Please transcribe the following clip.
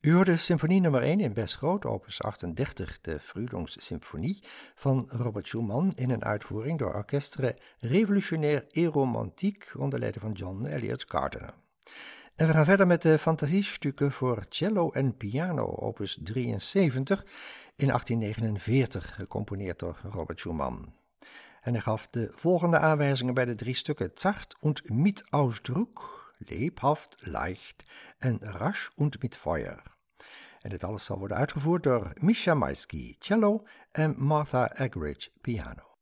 U hoorde symfonie nummer 1 in Bes groot, opus 38, de Frühlingssymfonie van Robert Schumann in een uitvoering door Orchestre Révolutionnaire et Romantique onder leiding van John Eliot Gardiner. En we gaan verder met de fantasiestukken voor cello en piano, opus 73, in 1849, gecomponeerd door Robert Schumann. En hij gaf de volgende aanwijzingen bij de 3 stukken: Zart und mit Ausdruck, lebhaft, leicht en rasch und mit Feuer. En dit alles zal worden uitgevoerd door Misha Maisky, cello en Martha Argerich, piano.